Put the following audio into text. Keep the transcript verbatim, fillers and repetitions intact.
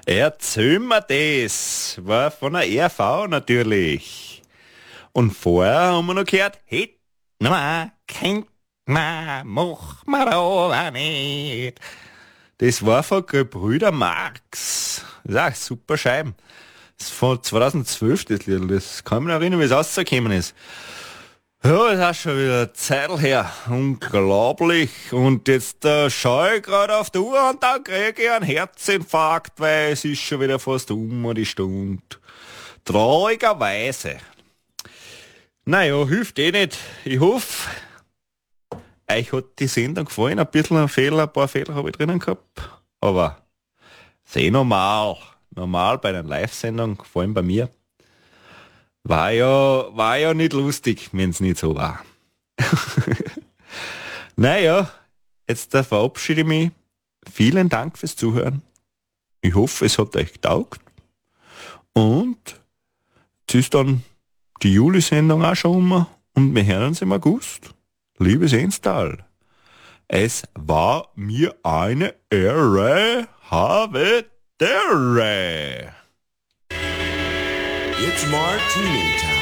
Erzähl mir das. War von der R V natürlich. Und vorher haben wir noch gehört, hey, na, kennt ma, mach ma aber nicht. Das war von Gebrüder Marx. Das ist auch super Scheiben. Das ist von zweitausendzwölf, das Lied. Das kann mich noch erinnern, wie es rausgekommen ist. Ja, das ist auch schon wieder eine Zeit her. Unglaublich. Und jetzt äh, schaue ich gerade auf die Uhr und dann kriege ich einen Herzinfarkt, weil es ist schon wieder fast um die Stunde. Traurigerweise. Naja, hilft eh nicht. Ich hoffe, euch hat die Sendung gefallen. Ein bisschen ein Fehler, ein paar Fehler habe ich drinnen gehabt. Aber sehr normal. Normal bei einer Live-Sendung, vor allem bei mir. War ja, war ja nicht lustig, wenn es nicht so war. Naja, jetzt da verabschiede ich mich. Vielen Dank fürs Zuhören. Ich hoffe, es hat euch getaugt. Und jetzt ist dann die Juli-Sendung auch schon um und wir hören uns im August. Liebes Enstal, es war mir eine Ehre. Have Dere. It's Martini time.